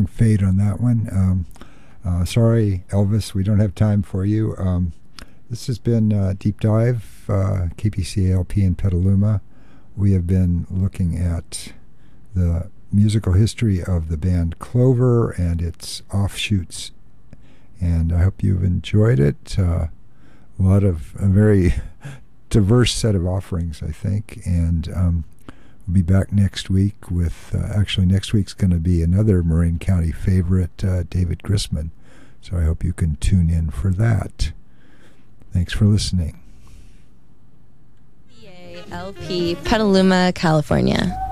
long fade on that one. Sorry, Elvis, we don't have time for you. This has been Deep Dive, KPCALP in Petaluma. We have been looking at the musical history of the band Clover and its offshoots, and I hope you've enjoyed it. A very diverse set of offerings, I think, and we'll be back next week with, actually next week's going to be another Marin County favorite, David Grisman, so I hope you can tune in for that. Thanks for listening. LP, Petaluma, California.